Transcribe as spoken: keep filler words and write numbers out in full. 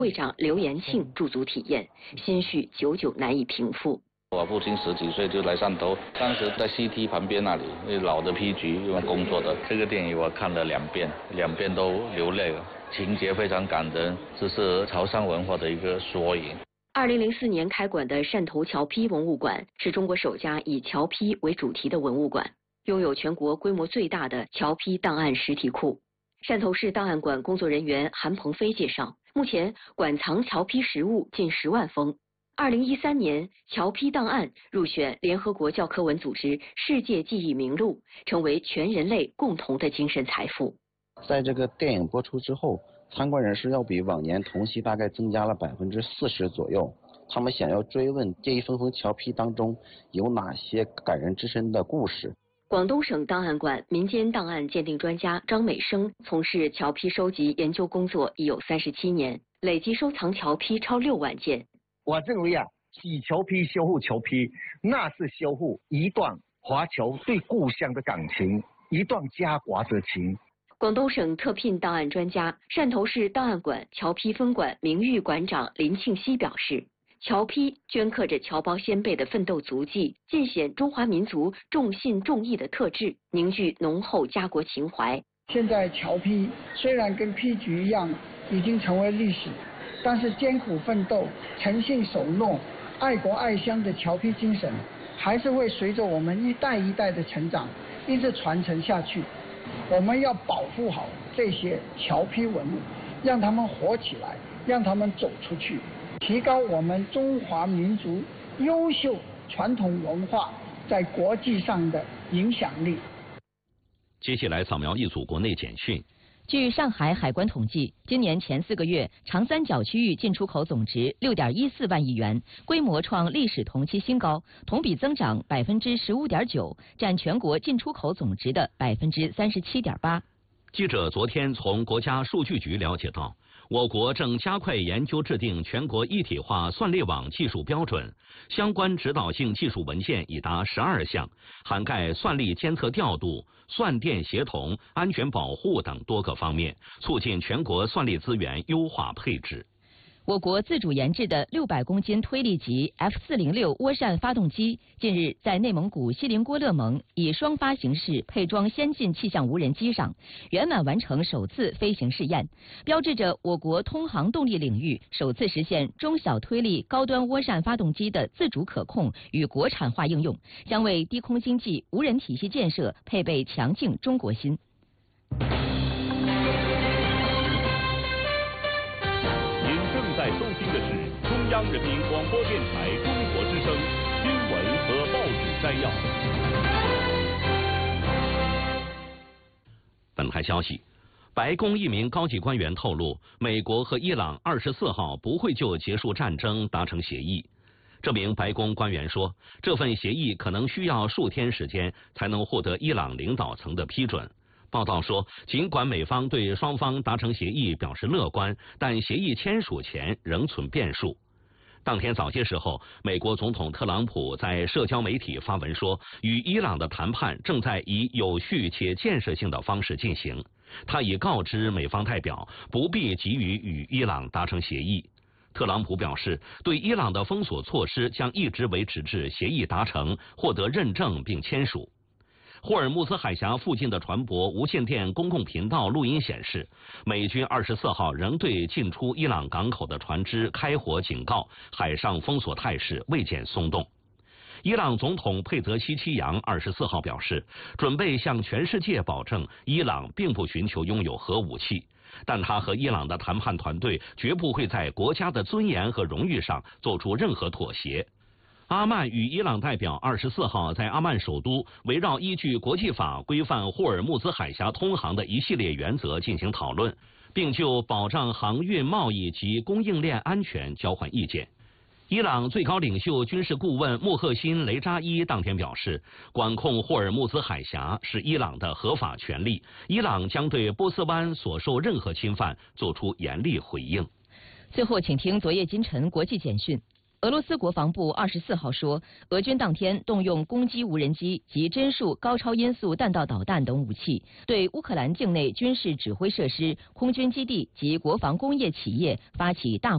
会长刘延庆驻足体验，心绪久久难以平复。 我父亲十几岁就来汕头，当时在 C T 旁边那里，老的 P 局用工作的。这个电影我看了两遍，两遍都流泪了，情节非常感人，这是潮汕文化的一个缩影。 二零零四年开馆的汕头侨批文物馆是中国首家以侨批为主题的文物馆，拥有全国规模最大的侨批档案实体库。汕头市档案馆工作人员韩鹏飞介绍，目前馆藏侨批实物近十万封。二零一三年，侨批档案入选联合国教科文组织世界记忆名录，成为全人类共同的精神财富。 在这个电影播出之后，参观人士要比往年同期大概增加了百分之四十左右。他们想要追问这一封封侨批当中有哪些感人至深的故事。 广东省档案馆民间档案鉴定专家张美生从事侨批收集研究工作已有三十七年，累计收藏侨批超六万件。 我认为啊，洗侨批、修复侨批，那是修复一段华侨对故乡的感情，一段家国之情。 广东省特聘档案专家、汕头市档案馆侨批分馆名誉馆长林庆熙表示，侨批镌刻着侨胞先辈的奋斗足迹，尽显中华民族重信重义的特质，凝聚浓厚家国情怀。 现在侨批虽然跟批局一样已经成为历史，但是艰苦奋斗、诚信守诺、爱国爱乡的侨批精神，还是会随着我们一代一代的成长，一直传承下去。我们要保护好这些侨批文物，让他们活起来，让他们走出去，提高我们中华民族优秀传统文化在国际上的影响力。 接下来扫描一组国内简讯。 据上海海关统计，今年前四个月，长三角区域进出口总值六点一四万亿元，规模创历史同期新高，同比增长百分之十五点九，占全国进出口总值的百分之三十七点八。 记者昨天从国家数据局了解到，我国正加快研究制定全国一体化算力网技术标准，相关指导性技术文件已达十二项，涵盖算力监测调度、算电协同、安全保护等多个方面，促进全国算力资源优化配置。 我国自主研制的六百公斤推力级 F 四零六涡扇发动机近日在内蒙古锡林郭勒盟以双发形式配装先进气象无人机上，圆满完成首次飞行试验，标志着我国通航动力领域首次实现中小推力高端涡扇发动机的自主可控与国产化应用，将为低空经济无人体系建设配备强劲中国心。 在收听的是中央人民广播电台中国之声新闻和报纸摘要。 本台消息，白宫一名高级官员透露，美国和伊朗二十四号不会就结束战争达成协议。这名白宫官员说，这份协议可能需要数天时间才能获得伊朗领导层的批准。报道说，尽管美方对双方达成协议表示乐观，但协议签署前仍存变数。当天早些时候，美国总统特朗普在社交媒体发文说，与伊朗的谈判正在以有序且建设性的方式进行。他已告知美方代表不必急于与伊朗达成协议。特朗普表示，对伊朗的封锁措施将一直维持至协议达成、获得认证并签署。霍尔木兹海峡附近的船舶无线电公共频道录音显示，美军二十四号仍对进出伊朗港口的船只开火警告，海上封锁态势未见松动。伊朗总统佩泽希奇扬二十四号表示，准备向全世界保证伊朗并不寻求拥有核武器，但他和伊朗的谈判团队绝不会在国家的尊严和荣誉上做出任何妥协。阿曼与伊朗代表二十四号在阿曼首都围绕依据国际法规范霍尔木兹海峡通航的一系列原则进行讨论，并就保障航运贸易及供应链安全交换意见。伊朗最高领袖军事顾问穆赫辛·雷扎伊当天表示，管控霍尔木兹海峡是伊朗的合法权利，伊朗将对波斯湾所受任何侵犯做出严厉回应。 最后，请听昨夜今晨国际简讯。俄罗斯国防部二十四号说，俄军当天动用攻击无人机及侦数高超音速弹道导弹等武器，对乌克兰境内军事指挥设施、空军基地及国防工业企业发起大